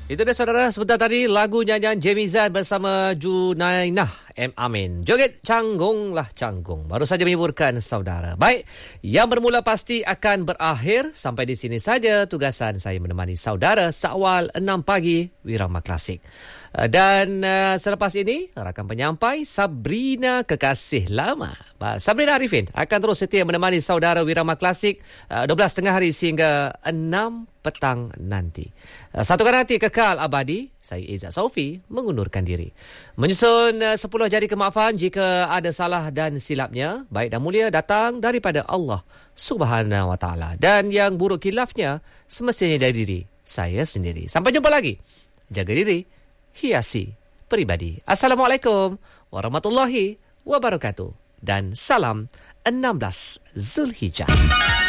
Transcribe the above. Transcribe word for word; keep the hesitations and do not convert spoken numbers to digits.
Itu dia saudara, sebentar tadi lagu nyanyian Jamie Zan bersama Junainah M. Amin. Joget canggung lah canggung. Baru saja menghiburkan saudara. Baik, yang bermula pasti akan berakhir. Sampai di sini saja tugasan saya menemani saudara seawal enam pagi Wirama Klasik. Dan uh, selepas ini rakan penyampai Sabrina Kekasih Lama, Sabrina Arifin akan terus setia menemani saudara Wirama Klasik uh, dua belas tengah hari sehingga enam petang nanti. Uh, satukan hati kekal abadi. Saya Izzat Saufi mengundurkan diri. Menyusun uh, sepuluh jari kemaafan jika ada salah dan silapnya, baik dan mulia datang daripada Allah Subhanahu Wa Taala, dan yang buruk khilafnya semestinya dari diri saya sendiri. Sampai jumpa lagi. Jaga diri, hiasi peribadi. Assalamualaikum warahmatullahi wabarakatuh dan salam enam belas Zulhijjah.